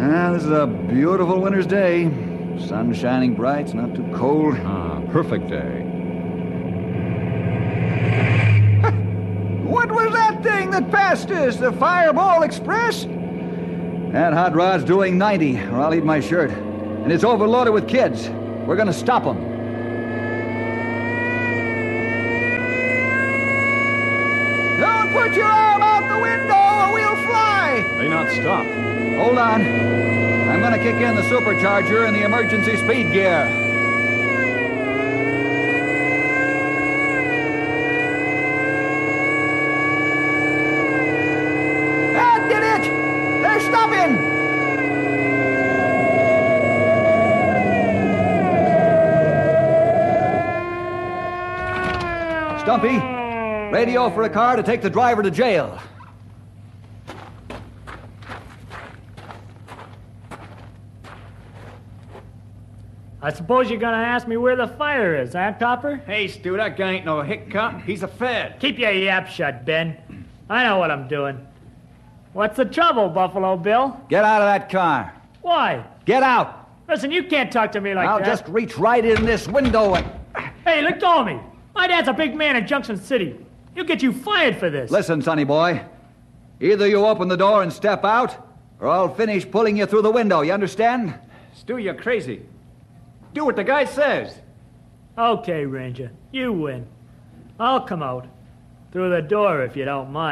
This is a beautiful winter's day. Sun shining bright, it's not too cold. Perfect day. What was that thing that passed us? The Fireball Express? That hot rod's doing 90, or I'll eat my shirt. And it's overloaded with kids. We're going to stop them. Don't put your arm out the window or we'll fly! May not stop. Hold on. I'm going to kick in the supercharger and the emergency speed gear. That did it! They're stopping! Stumpy, radio for a car to take the driver to jail. I suppose you're gonna ask me where the fire is, huh, Copper? Hey, Stu, that guy ain't no hick cop. He's a Fed. Keep your yap shut, Ben. I know what I'm doing. What's the trouble, Buffalo Bill? Get out of that car. Why? Get out. Listen, you can't talk to me like I'll that. just reach right in this window and... Hey, let go of me. My dad's a big man in Junction City. He'll get you fired for this. Listen, sonny boy. Either you open the door and step out, or I'll finish pulling you through the window. You understand? Stu, you're crazy. Do what the guy says. Okay, Ranger. You win. I'll come out. Through the door if you don't mind.